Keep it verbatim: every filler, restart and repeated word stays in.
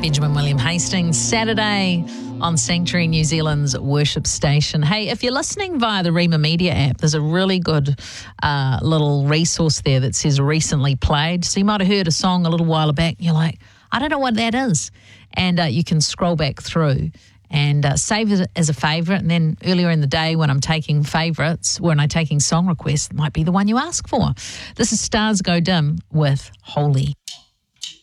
Benjamin William Hastings, Saturday on Sanctuary, New Zealand's worship station. Hey, if you're listening via the Rima Media app, there's a really good uh, little resource there that says recently played. So you might have heard a song a little while back. And you're like, I don't know what that is. And uh, you can scroll back through and uh, save it as a favourite. And then earlier in the day when I'm taking favourites, when I'm taking song requests, it might be the one you ask for. This is Stars Go Dim with Holy.